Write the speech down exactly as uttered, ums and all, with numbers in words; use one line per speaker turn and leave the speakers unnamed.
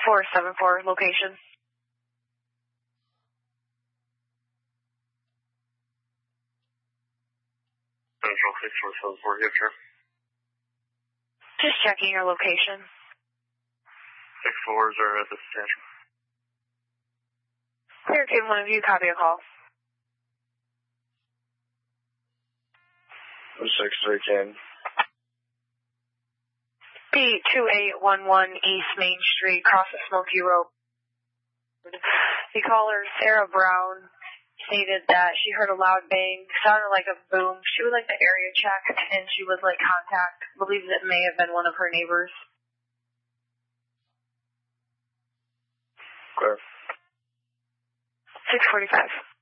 four seven four location.
Central six four seven four, give sir.
Just checking your location.
Six fours are at the substantial.
Clear team, one of you, copy a call.
six three ten.
B two eight one one East Main Street, across the Smoky Road. The caller, Sarah Brown, stated that she heard a loud bang, sounded like a boom. She would like the area checked, and she would like contact, believes it may have been one of her neighbors.
Clear.
six forty-five.